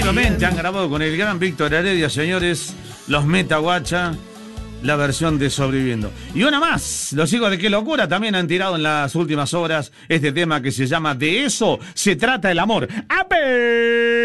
Nuevamente han grabado con el gran Víctor Heredia, señores, los Metaguacha, la versión de Sobreviviendo. Y una más, los hijos de Qué Locura también han tirado en las últimas horas este tema que se llama De eso se trata el amor. ¡Ape!